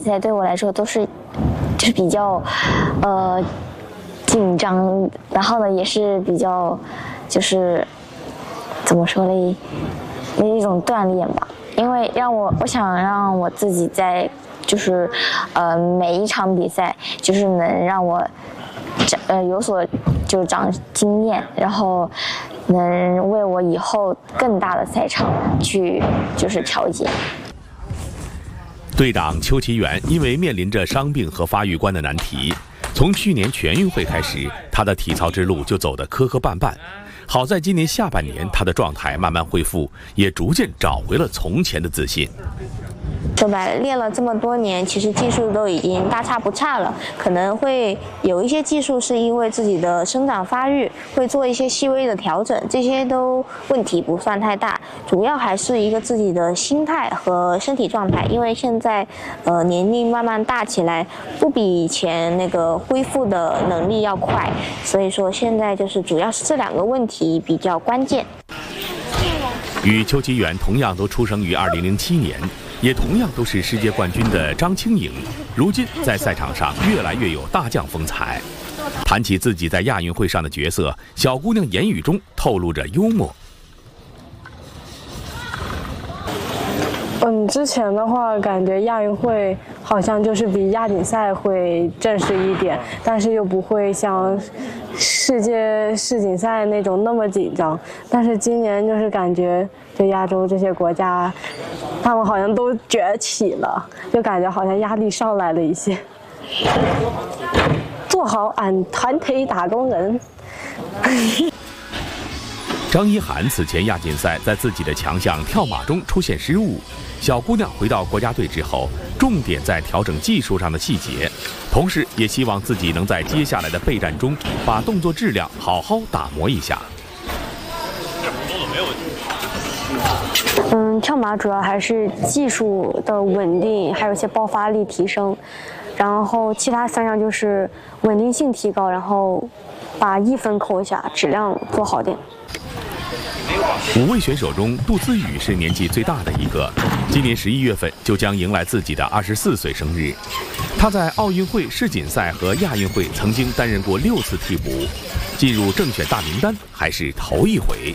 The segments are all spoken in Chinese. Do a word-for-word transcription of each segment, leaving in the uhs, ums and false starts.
赛对我来说都是就是比较呃紧张，然后呢也是比较就是怎么说嘞，的一种锻炼吧。因为让我我想让我自己在就是呃每一场比赛就是能让我呃有所就长经验，然后能为我以后更大的赛场去就是调节。 队长邱其元因为面临着伤病和发育关的难题，从去年全运会开始，他的体操之路就走得磕磕绊绊。好在今年下半年，他的状态慢慢恢复，也逐渐找回了从前的自信。 说白了，练了这么多年，其实技术都已经大差不差了。可能会有一些技术是因为自己的生长发育，会做一些细微的调整，这些都问题不算太大。主要还是一个自己的心态和身体状态，因为现在呃年龄慢慢大起来，不比以前那个恢复的能力要快，所以说现在就是主要是这两个问题比较关键。 与邱其元同样都出生于二零零七年。也同样都是世界冠军的张清颖，如今在赛场上越来越有大将风采。谈起自己在亚运会上的角色，小姑娘言语中透露着幽默。 嗯，之前的话感觉亚运会好像就是比亚锦赛会正式一点，但是又不会像世界世锦赛那种那么紧张。但是今年就是感觉就亚洲这些国家，他们好像都崛起了，就感觉好像压力上来了一些。做好俺团体打工人。 张一涵此前亚锦赛在自己的强项跳马中出现失误，小姑娘回到国家队之后，重点在调整技术上的细节，同时也希望自己能在接下来的备战中把动作质量好好打磨一下。 嗯，跳马主要还是技术的稳定，还有一些爆发力提升，然后其他三项就是稳定性提高，然后把一分扣下，质量做好点。 五位选手中，杜思雨是年纪最大的一个，今年十一月份就将迎来自己的二十四岁生日。她在奥运会、世锦赛和亚运会曾经担任过六次替补，进入正选大名单还是头一回。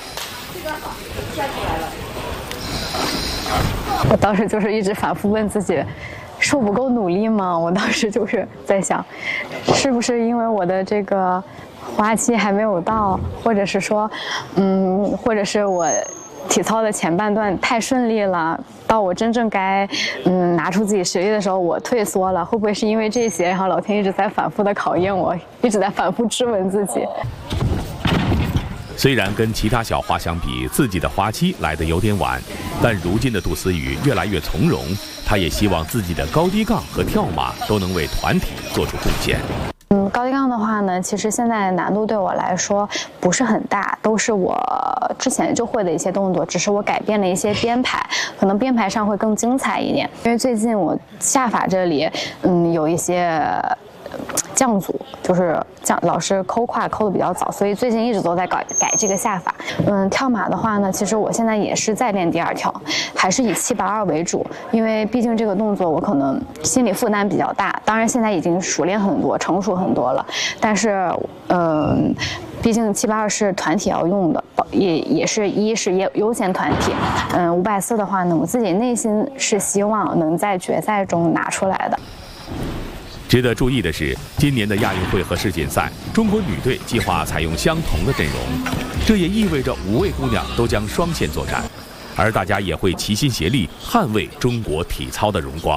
我当时就是一直反复问自己，是我不够努力吗？我当时就是在想，是不是因为我的这个花期还没有到，或者是说，嗯，或者是我体操的前半段太顺利了，到我真正该嗯拿出自己实力的时候，我退缩了，会不会是因为这些？然后老天一直在反复的考验我，一直在反复质问自己。 虽然跟其他小花相比，自己的花期来得有点晚，但如今的杜思雨越来越从容，她也希望自己的高低杠和跳马都能为团体做出贡献。 嗯，高低杠的话呢，其实现在难度对我来说不是很大，都是我之前就会的一些动作，只是我改变了一些编排，可能编排上会更精彩一点。因为最近我下法这里，嗯，有一些降组，就是降老师抠胯抠的比较早，所以最近一直都在改改这个下法。嗯，跳马的话呢，其实我现在也是在练第二跳，还是以七八二为主，因为毕竟这个动作我可能心理负担比较大。当然现在已经熟练很多，成熟很多了，但是嗯，毕竟七八二是团体要用的，也也是一是优优先团体。嗯，五百四的话呢，我自己内心是希望能在决赛中拿出来的。 值得注意的是，今年的亚运会和世锦赛，中国女队计划采用相同的阵容，这也意味着五位姑娘都将双线作战，而大家也会齐心协力捍卫中国体操的荣光。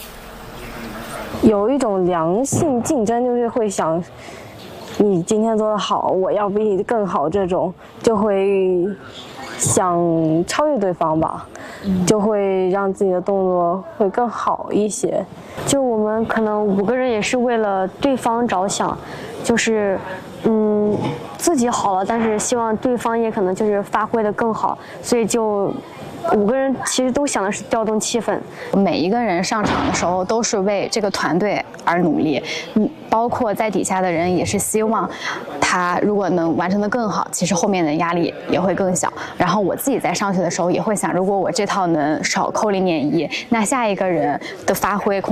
有一种良性竞争，就是会想，你今天做得好，我要比你更好，这种就会想超越对方吧，就会让自己的动作会更好一些。 就我们可能五个人也是为了对方着想，就是嗯自己好了，但是希望对方也可能就是发挥得更好，所以就五个人其实都想的是调动气氛。 每一个人上场的时候都是为这个团队而努力，嗯，包括在底下的人也是希望他如果能完成得更好，其实后面的压力也会更小。然后我自己在上去的时候也会想，如果我这套能少扣零点一，那下一个人的发挥空